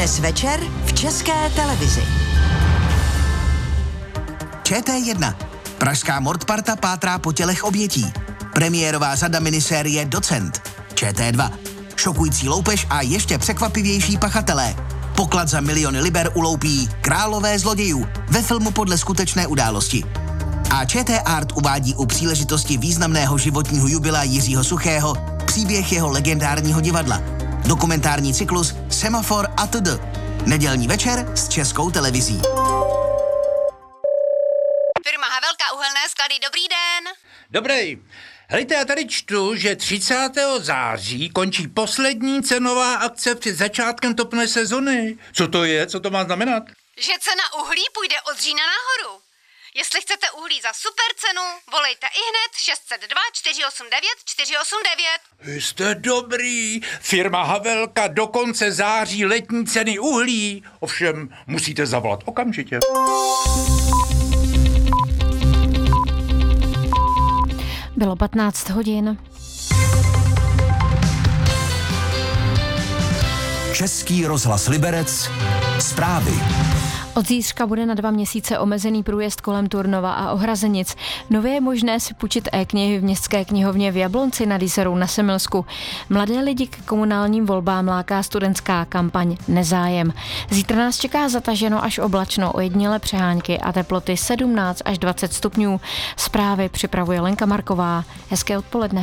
Dnes večer v České televizi. ČT1. Pražská mordparta pátrá po tělech obětí. Premiérová řada minisérie Docent. ČT2. Šokující loupež a ještě překvapivější pachatelé. Poklad za miliony liber uloupí králové zlodějů ve filmu podle skutečné události. A ČT Art uvádí u příležitosti významného životního jubilea Jiřího Suchého příběh jeho legendárního divadla. Dokumentární cyklus Semafor atd. Nedělní večer s Českou televizí. Firma Havelka uhelné sklady, dobrý den. Dobrý. Hejte, já tady čtu, že 30. září končí poslední cenová akce před začátkem topné sezony. Co to je? Co to má znamenat? Že cena uhlí půjde od října nahoru. Jestli chcete uhlí za super cenu, volejte ihned 602 489 489. Jste dobrý. Firma Havelka do konce září letní ceny uhlí. Ovšem, musíte zavolat okamžitě. Bylo 15 hodin. Český rozhlas Liberec. Zprávy. Od zítřka bude na 2 měsíce omezený průjezd kolem Turnova a Ohrazenic. Nově je možné si půjčit e-knihy v městské knihovně v Jablonci nad Jizerou na Semilsku. Mladé lidi k komunálním volbám láká studentská kampaň Nezájem. Zítra nás čeká zataženo až oblačno, ojedinělé přehánky a teploty 17 až 20 stupňů. Zprávy připravuje Lenka Marková. Hezké odpoledne.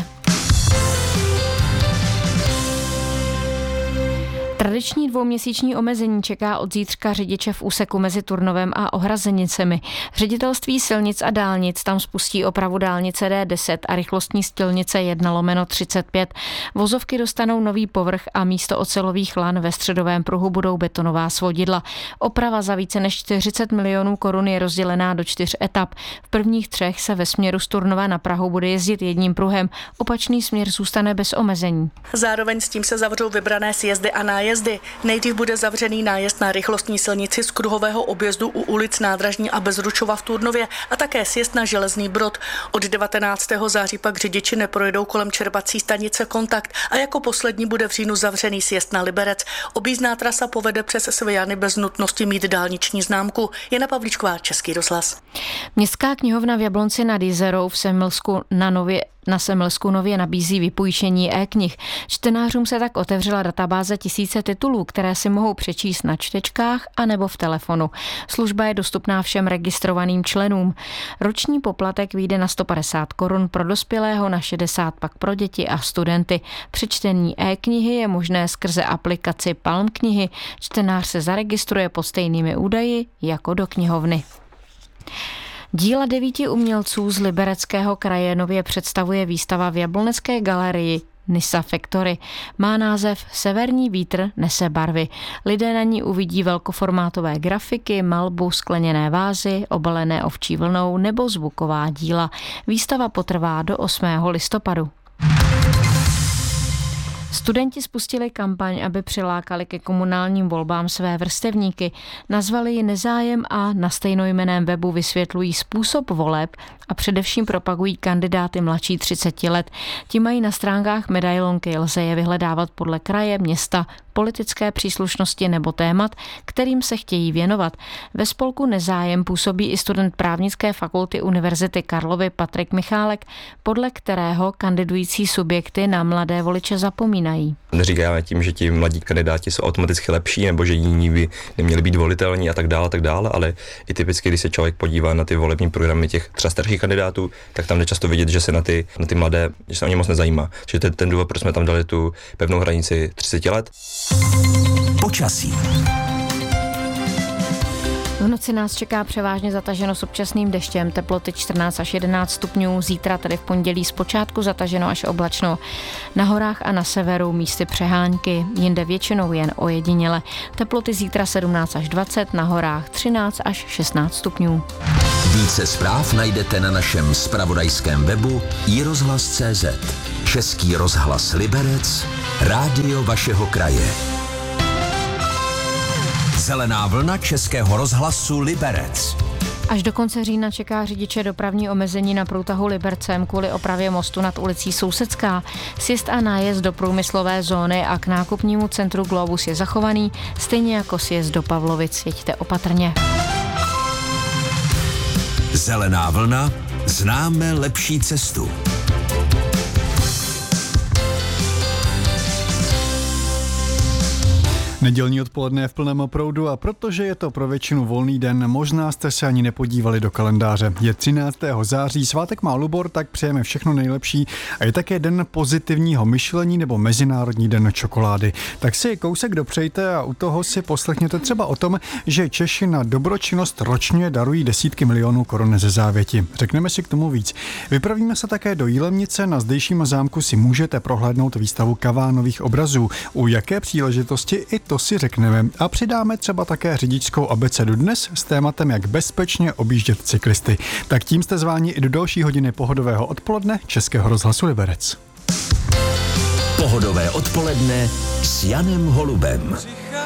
Tradiční 2měsíční omezení čeká od zítřka řidiče v úseku mezi Turnovem a Ohrazenicemi. Ředitelství silnic a dálnic tam spustí opravu dálnice D10 a rychlostní silnice 1/35. Vozovky dostanou nový povrch a místo ocelových lan ve středovém pruhu budou betonová svodidla. Oprava za více než 40 milionů korun je rozdělená do 4 etap. V prvních 3 se ve směru z Turnova na Prahu bude jezdit jedním pruhem, opačný směr zůstane bez omezení. Zároveň s tím se zavřou vybrané sjezdy a nájezdy. Nejdřív bude zavřený nájezd na rychlostní silnici z kruhového objezdu u ulic Nádražní a Bezručova v Turnově a také sjezd na Železný Brod. Od 19. září pak řidiči neprojedou kolem čerpací stanice Kontakt a jako poslední bude v říjnu zavřený sjezd na Liberec. Objízdná trasa povede přes Svijany bez nutnosti mít dálniční známku. Jana Pavlíčková, Český rozhlas. Městská knihovna v Jablonci nad Jizerou v Semilsku na Semilsku nově nabízí vypůjčení e-knih. Čtenářům se tak otevřela databáze tisíce titulů, které si mohou přečíst na čtečkách anebo v telefonu. Služba je dostupná všem registrovaným členům. Roční poplatek vyjde na 150 korun pro dospělého, na 60 pak pro děti a studenty. Přečtení e-knihy je možné skrze aplikaci Palm knihy. Čtenář se zaregistruje pod stejnými údaji jako do knihovny. Díla 9 umělců z Libereckého kraje nově představuje výstava v Jablonecké galerii Nisa Factory. Má název Severní vítr nese barvy. Lidé na ní uvidí velkoformátové grafiky, malbu, skleněné vázy, obalené ovčí vlnou nebo zvuková díla. Výstava potrvá do 8. listopadu. Studenti spustili kampaň, aby přilákali ke komunálním volbám své vrstevníky. Nazvali ji Nezájem a na stejnojmenném webu vysvětlují způsob voleb a především propagují kandidáty mladší 30 let. Ti mají na stránkách medailonky, lze je vyhledávat podle kraje, města, politické příslušnosti nebo témat, kterým se chtějí věnovat. Ve spolku Nezájem působí i student právnické fakulty Univerzity Karlovy Patrik Michálek, podle kterého kandidující subjekty na mladé voliče zapomínají. Neříkáme tím, že ti mladí kandidáti jsou automaticky lepší nebo že jiní by neměli být volitelní a tak dále, ale i typicky, když se člověk podívá na ty volební programy těch třeba starších kandidátů, tak tam jde často vidět, že se na ty mladé, že se o ně moc nezajímá. Že to je ten důvod, proč jsme tam dali tu pevnou hranici 30 let. Počasí. V noci nás čeká převážně zataženo s občasným deštěm, teploty 14 až 11 stupňů, zítra tedy v pondělí zpočátku zataženo až oblačno. Na horách a na severu místy přehánky, jinde většinou jen ojediněle. Teploty zítra 17 až 20, na horách 13 až 16 stupňů. Více zpráv najdete na našem zpravodajském webu iRozhlas.cz. Český rozhlas Liberec, rádio vašeho kraje. Zelená vlna Českého rozhlasu Liberec. Až do konce října čeká řidiče dopravní omezení na průtahu Libercem kvůli opravě mostu nad ulicí Sousedská. Sjezd a nájezd do průmyslové zóny a k nákupnímu centru Globus je zachovaný, stejně jako sjezd do Pavlovic. Jeďte opatrně. Zelená vlna, známe lepší cestu. Nedělní odpoledne je v plném proudu a protože je to pro většinu volný den, možná jste se ani nepodívali do kalendáře. Je 13. září, svátek má Lubor, tak přejeme všechno nejlepší a je také den pozitivního myšlení nebo Mezinárodní den čokolády. Tak si kousek dopřejte a u toho si poslechněte třeba o tom, že Češi na dobročinnost ročně darují desítky milionů korun ze závěti. Řekneme si k tomu víc. Vypravíme se také do Jilemnice, na zdejším zámku si můžete prohlédnout výstavu kavánových obrazů. U jaké příležitosti i to si řekneme a přidáme třeba také řidičskou abecedu dnes s tématem, jak bezpečně objíždět cyklisty. Tak tím jste zváni i do další hodiny pohodového odpoledne Českého rozhlasu Liberec. Pohodové odpoledne s Janem Holubem.